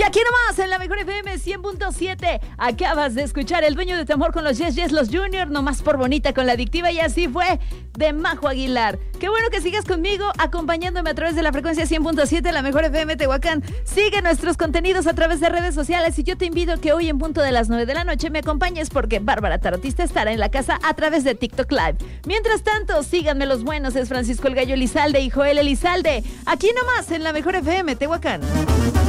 Aquí nomás, en la mejor FM 100.7, acabas de escuchar El Dueño de tu Amor con los Yes Yes, los Junior, nomás por bonita con la adictiva, y así fue, de Majo Aguilar. Qué bueno que sigas conmigo, acompañándome a través de la frecuencia 100.7, la mejor FM Tehuacán. Sigue nuestros contenidos a través de redes sociales y yo te invito a que hoy en punto de las 9 de la noche me acompañes porque Bárbara Tarotista estará en la casa a través de TikTok Live. Mientras tanto, síganme los buenos, es Francisco el Gallo Elizalde y Joel Elizalde, aquí nomás en la mejor FM Tehuacán.